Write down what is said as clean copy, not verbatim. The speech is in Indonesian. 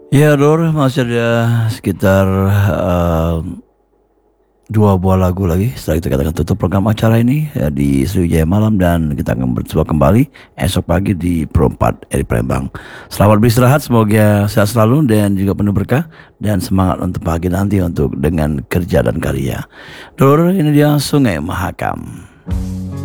Ya, Dor, masih ada sekitar dua buah lagu lagi. Setelah itu kita akan tutup program acara ini di Sriwijaya Malam dan kita akan berjumpa kembali esok pagi di Pro 4 di Palembang. Selamat beristirahat, semoga sehat selalu dan juga penuh berkah dan semangat untuk pagi nanti untuk dengan kerja dan karya. Dor, ini dia Sungai Mahakam.